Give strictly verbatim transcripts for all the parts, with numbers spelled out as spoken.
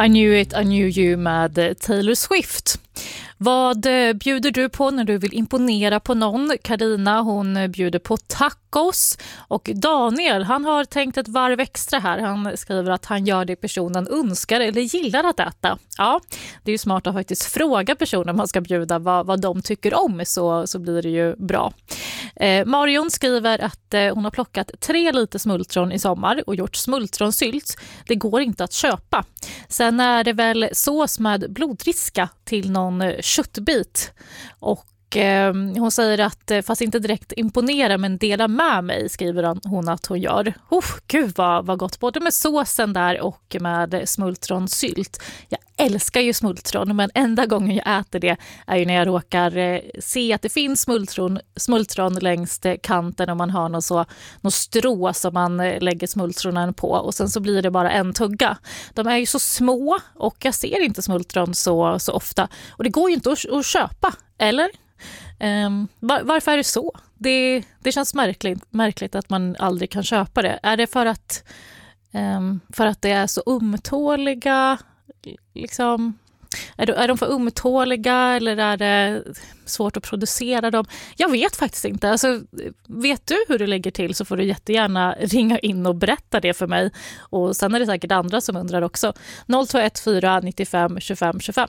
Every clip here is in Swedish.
I knew it, I knew you med Taylor Swift. Vad bjuder du på när du vill imponera på någon? Carina, hon bjuder på tacos. Och Daniel, han har tänkt ett varv extra här. Han skriver att han gör det personen önskar eller gillar att äta. Ja, det är ju smart att faktiskt fråga personen man ska bjuda vad, vad de tycker om, så, så blir det ju bra. Eh, Marion skriver att eh, hon har plockat tre liter smultron i sommar och gjort smultronsylt. Det går inte att köpa. Sen är det väl sås med blodriska till någon köttbit. Och eh, hon säger att eh, fast inte direkt imponera men dela med mig, skriver hon att hon gör. Oh, gud vad, vad gott, både med såsen där och med smultronsylt. Jag älskar ju smultron, men enda gången jag äter det är ju när jag råkar eh, se att det finns smultron, smultron längs kanten och man har något, så, något strå som man eh, lägger smultronen på och sen så blir det bara en tugga. De är ju så små och jag ser inte smultron så, så ofta och det går ju inte att, att köpa, eller? Um, var, varför är det så? Det, det känns märkligt, märkligt att man aldrig kan köpa det. Är det för att, um, för att det är så ömtåliga? Liksom, är, de, är de för ömtåliga eller är det svårt att producera dem? Jag vet faktiskt inte. Alltså, vet du hur det ligger till så får du jättegärna ringa in och berätta det för mig. Och sen är det säkert andra som undrar också. noll två ett fyra nittiofem tjugofem tjugofem.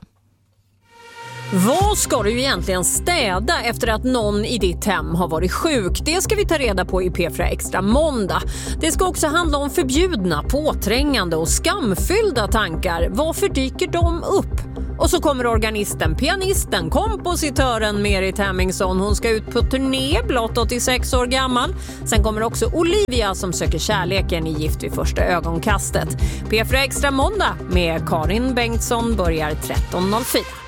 Vad ska du egentligen städa efter att någon i ditt hem har varit sjuk? Det ska vi ta reda på i P fyra Extra måndag. Det ska också handla om förbjudna, påträngande och skamfyllda tankar. Varför dyker de upp? Och så kommer organisten, pianisten, kompositören Merit Hemmingsson. Hon ska ut på turné, blott åttiosex år gammal. Sen kommer också Olivia som söker kärleken i Gift vid första ögonkastet. P fyra Extra måndag med Karin Bengtsson börjar tretton noll fyra.